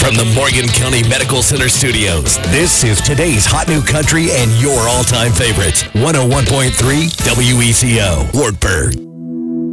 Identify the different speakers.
Speaker 1: From the Morgan County Medical Center studios, this is today's Hot New Country and your all-time favorite, 101.3 WECO, Wartburg.